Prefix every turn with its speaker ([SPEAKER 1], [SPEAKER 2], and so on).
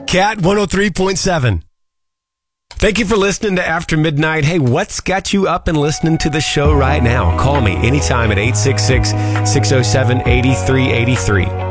[SPEAKER 1] Cat 103.7. Thank you for listening to After Midnight. Hey, what's got you up and listening to the show right now? Call me anytime at 866-607-8383.